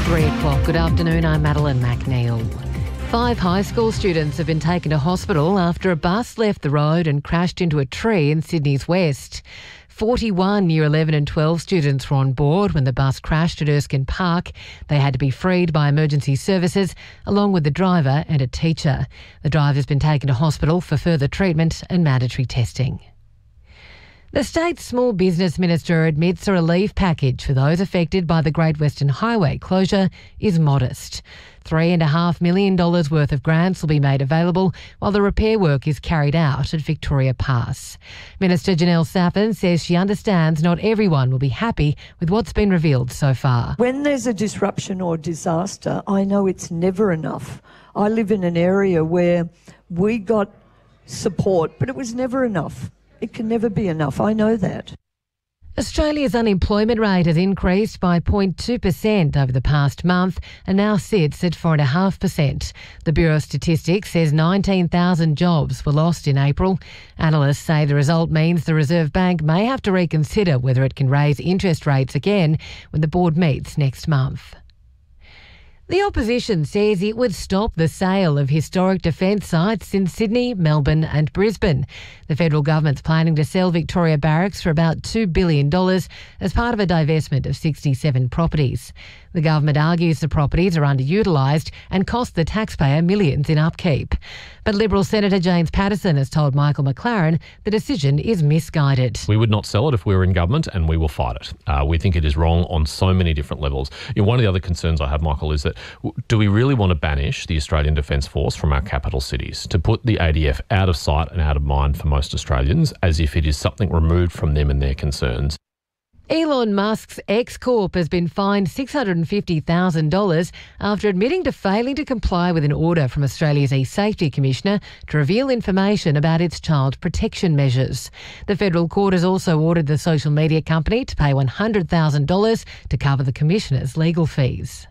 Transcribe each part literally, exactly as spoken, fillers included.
Three o'clock. Good afternoon. I'm Madeline McNeil. Five high school students have been taken to hospital after a bus left the road and crashed into a tree in Sydney's west. forty-one Year eleven and twelve students were on board when the bus crashed at Erskine Park. They had to be freed by emergency services, along with the driver and a teacher. The driver has been taken to hospital for further treatment and mandatory testing. The state's small business minister admits a relief package for those affected by the Great Western Highway closure is modest. Three and a half million dollars worth of grants will be made available while the repair work is carried out at Victoria Pass. Minister Janelle Saffin says she understands not everyone will be happy with what's been revealed so far. When there's a disruption or disaster, I know it's never enough. I live in an area where we got support, but it was never enough. It can never be enough. I know that. Australia's unemployment rate has increased by zero point two percent over the past month and now sits at four point five percent. The Bureau of Statistics says nineteen thousand jobs were lost in April. Analysts say the result means the Reserve Bank may have to reconsider whether it can raise interest rates again when the board meets next month. The opposition says it would stop the sale of historic defence sites in Sydney, Melbourne and Brisbane. The federal government's planning to sell Victoria Barracks for about two billion dollars as part of a divestment of sixty-seven properties. The government argues the properties are underutilised and cost the taxpayer millions in upkeep. But Liberal Senator James Patterson has told Michael McLaren the decision is misguided. We would not sell it if we were in government, and we will fight it. Uh, we think it is wrong on so many different levels. You know, one of the other concerns I have, Michael, is that do we really want to banish the Australian Defence Force from our capital cities, to put the A D F out of sight and out of mind for most Australians, as if it is something removed from them and their concerns? Elon Musk's X-Corp has been fined six hundred fifty thousand dollars after admitting to failing to comply with an order from Australia's e-Safety Commissioner to reveal information about its child protection measures. The federal court has also ordered the social media company to pay one hundred thousand dollars to cover the Commissioner's legal fees.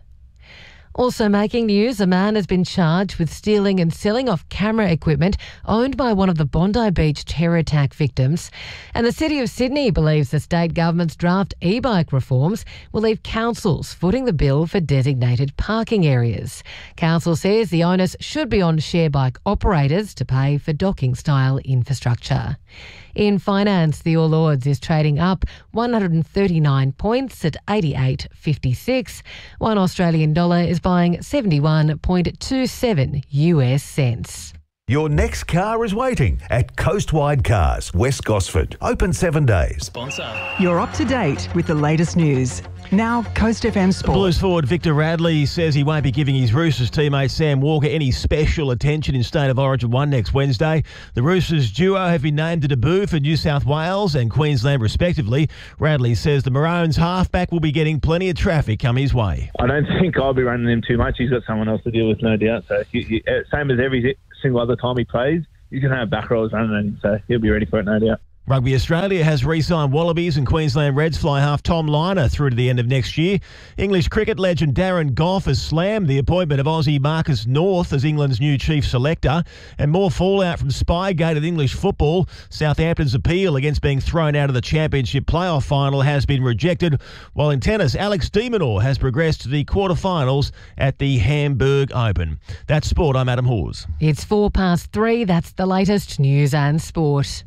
Also making news, a man has been charged with stealing and selling off camera equipment owned by one of the Bondi Beach terror attack victims. And the City of Sydney believes the state government's draft e-bike reforms will leave councils footing the bill for designated parking areas. Council says the onus should be on share bike operators to pay for docking-style infrastructure. In finance, the All Ords is trading up one hundred thirty-nine points at eighty-eight fifty-six. One Australian dollar is buying seventy-one point two seven U S cents. Your next car is waiting at Coastwide Cars, West Gosford. Open seven days. Sponsor. You're up to date with the latest news. Now, Coast F M Sport. Blues forward Victor Radley says he won't be giving his Roosters teammate Sam Walker any special attention in State of Origin one next Wednesday. The Roosters duo have been named to debut for New South Wales and Queensland respectively. Radley says the Maroons halfback will be getting plenty of traffic come his way. I don't think I'll be running him too much. He's got someone else to deal with, no doubt. So he, he, same as every single other time he plays, you can have back rows running him, so he'll be ready for it, no doubt. Rugby Australia has re-signed Wallabies and Queensland Reds fly half Tom Liner through to the end of next year. English cricket legend Darren Gough has slammed the appointment of Aussie Marcus North as England's new chief selector. And more fallout from Spygate at English football. Southampton's appeal against being thrown out of the Championship playoff final has been rejected, while in tennis, Alex de Minaur has progressed to the quarterfinals at the Hamburg Open. That's sport. I'm Adam Hawes. It's four past three. That's the latest news and sport.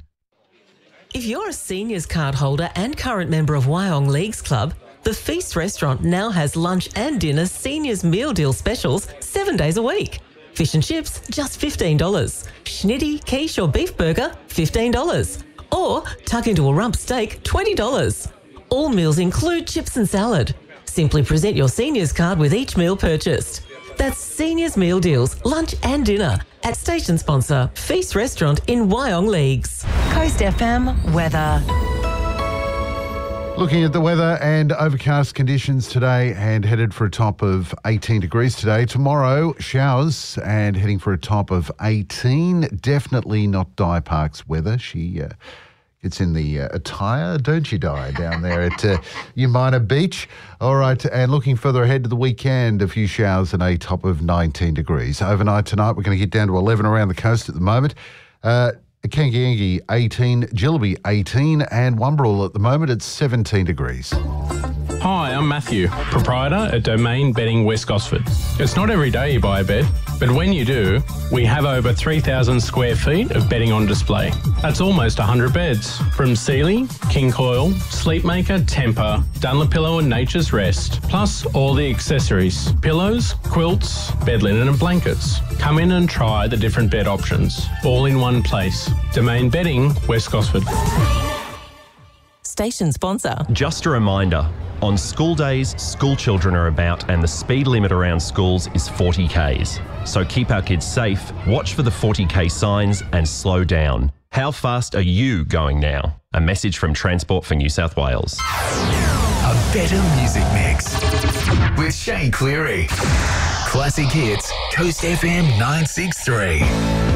If you're a seniors card holder and current member of Wyong Leagues Club, the Feast Restaurant now has lunch and dinner seniors meal deal specials seven days a week. Fish and chips, just fifteen dollars. Schnitty, quiche or beef burger, fifteen dollars. Or tuck into a rump steak, twenty dollars. All meals include chips and salad. Simply present your seniors card with each meal purchased. That's Seniors Meal Deals, lunch and dinner at station sponsor Feast Restaurant in Wyong Leagues. Coast F M weather. Looking at the weather and overcast conditions today and headed for a top of eighteen degrees today. Tomorrow, showers and heading for a top of eighteen. Definitely not Di Park's weather. She uh, gets in the uh, attire, don't you, Di, down there at uh, Umina Beach. All right, and looking further ahead to the weekend, a few showers and a top of nineteen degrees. Overnight tonight, we're going to get down to eleven around the coast at the moment. Uh, Kangangi eighteen, Jillaby eighteen, and Wumbarrel at the moment at seventeen degrees. Hi, I'm Matthew, proprietor at Domain Bedding West Gosford. It's not every day you buy a bed, but when you do, we have over three thousand square feet of bedding on display. That's almost one hundred beds, from Sealy, King Coil, Sleepmaker, Temper, Dunlopillow and Nature's Rest, plus all the accessories, pillows, quilts, bed linen and blankets. Come in and try the different bed options, all in one place. Domain Bedding, West Gosford. Station sponsor. Just a reminder, on school days, school children are about and the speed limit around schools is forty kays. So keep our kids safe, watch for the forty k signs and slow down. How fast are you going now? A message from Transport for New South Wales. A better music mix with Shane Cleary. Classic hits, Coast F M nine six three.